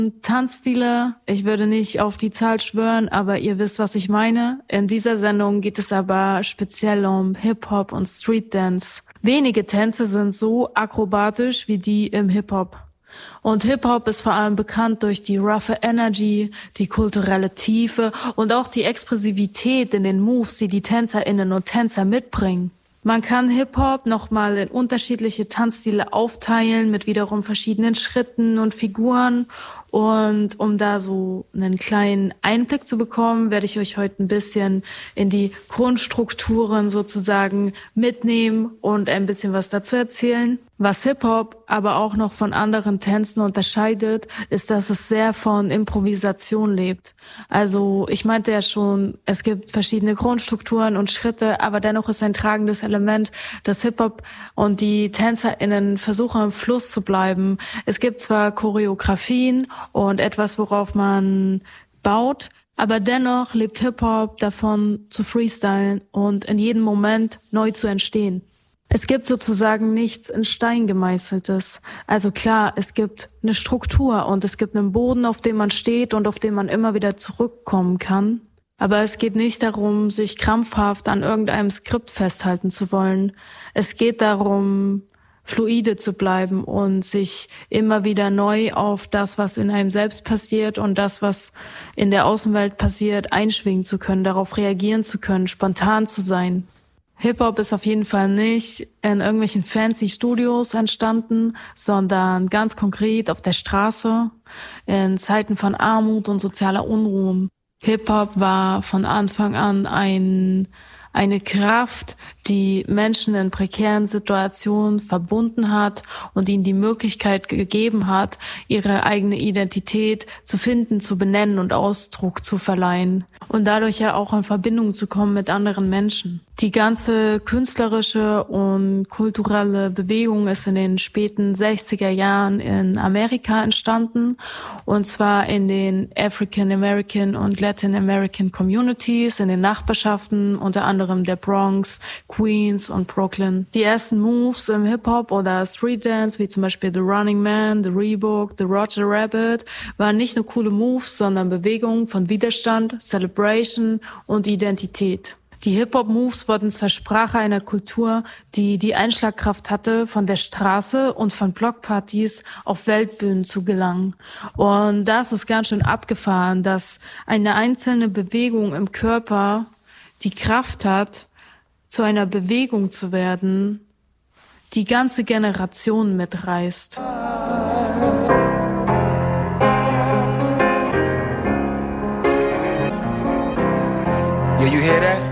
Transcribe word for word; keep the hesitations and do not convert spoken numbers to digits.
Tanzstile, ich würde nicht auf die Zahl schwören, aber ihr wisst, was ich meine. In dieser Sendung geht es aber speziell um Hip-Hop und Street-Dance. Wenige Tänze sind so akrobatisch wie die im Hip-Hop. Und Hip-Hop ist vor allem bekannt durch die roughe Energy, die kulturelle Tiefe und auch die Expressivität in den Moves, die die TänzerInnen und Tänzer mitbringen. Man kann Hip-Hop nochmal in unterschiedliche Tanzstile aufteilen mit wiederum verschiedenen Schritten und Figuren. Und um da so einen kleinen Einblick zu bekommen, werde ich euch heute ein bisschen in die Grundstrukturen sozusagen mitnehmen und ein bisschen was dazu erzählen. Was Hip-Hop aber auch noch von anderen Tänzen unterscheidet, ist, dass es sehr von Improvisation lebt. Also ich meinte ja schon, es gibt verschiedene Grundstrukturen und Schritte, aber dennoch ist ein tragendes Element, dass Hip-Hop und die TänzerInnen versuchen, im Fluss zu bleiben. Es gibt zwar Choreografien und etwas, worauf man baut, aber dennoch lebt Hip-Hop davon, zu freestylen und in jedem Moment neu zu entstehen. Es gibt sozusagen nichts in Stein gemeißeltes. Also klar, es gibt eine Struktur und es gibt einen Boden, auf dem man steht und auf dem man immer wieder zurückkommen kann. Aber es geht nicht darum, sich krampfhaft an irgendeinem Skript festhalten zu wollen. Es geht darum, fluide zu bleiben und sich immer wieder neu auf das, was in einem selbst passiert und das, was in der Außenwelt passiert, einschwingen zu können, darauf reagieren zu können, spontan zu sein. Hip-Hop ist auf jeden Fall nicht in irgendwelchen fancy Studios entstanden, sondern ganz konkret auf der Straße, in Zeiten von Armut und sozialer Unruhe. Hip-Hop war von Anfang an ein eine Kraft, die Menschen in prekären Situationen verbunden hat und ihnen die Möglichkeit gegeben hat, ihre eigene Identität zu finden, zu benennen und Ausdruck zu verleihen und dadurch ja auch in Verbindung zu kommen mit anderen Menschen. Die ganze künstlerische und kulturelle Bewegung ist in den späten sechziger Jahren in Amerika entstanden, und zwar in den African American und Latin American Communities, in den Nachbarschaften, unter anderem der Bronx, Queens und Brooklyn. Die ersten Moves im Hip-Hop oder Street Dance, wie zum Beispiel The Running Man, The Reebok, The Roger Rabbit, waren nicht nur coole Moves, sondern Bewegungen von Widerstand, Celebration und Identität. Die Hip-Hop-Moves wurden zur Sprache einer Kultur, die die Einschlagkraft hatte, von der Straße und von Blockpartys auf Weltbühnen zu gelangen. Und das ist ganz schön abgefahren, dass eine einzelne Bewegung im Körper die Kraft hat, zu einer Bewegung zu werden, die ganze Generation mitreißt. Yeah, you hear that?